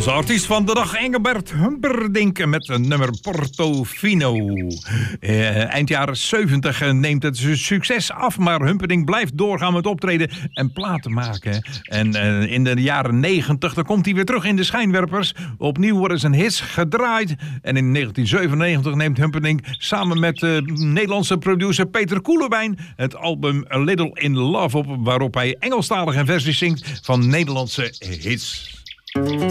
Onze artiest van de dag, Engelbert Humperdinck, met een nummer Portofino. Eind jaren 70 neemt het succes af, maar Humperdinck blijft doorgaan met optreden en platen maken. En in de jaren 90 dan komt hij weer terug in de schijnwerpers. Opnieuw worden zijn hits gedraaid. En in 1997 neemt Humperdinck samen met Nederlandse producer Peter Koelewijn het album A Little in Love op, waarop hij Engelstalige versies zingt van Nederlandse hits.